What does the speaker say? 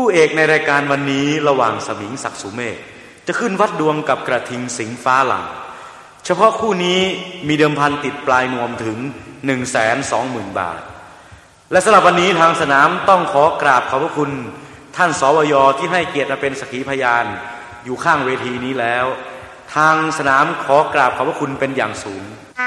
เอกในรายการวันนี้ระหว่างสมิงศักดิ์สุเมฆจะขึ้นวัดดวงกับกระทิงสิงฟ้าหลังเฉพาะคู่นี้มีเดิมพันติดปลายนวมถึง 120,000 บาทและสำหรับวันนี้ทางสนามต้องขอกราบขอบพระคุณท่านสวยที่ให้เกียรติมาเป็นสักขีพยานอยู่ข้างเวทีนี้แล้วทางสนามขอกราบขอบพระคุณเป็นอย่างสูง